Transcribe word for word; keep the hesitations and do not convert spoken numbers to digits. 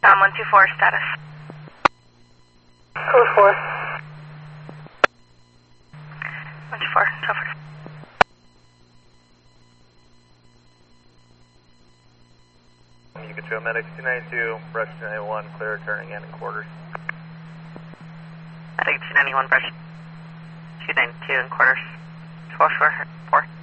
Tom one two four, status. Code four. one two four, Telford. You get to a medic two ninety-two, brush two ninety-one, clear turning in and quarters. Medic two ninety-one, brush two ninety-two and quarters. four four four.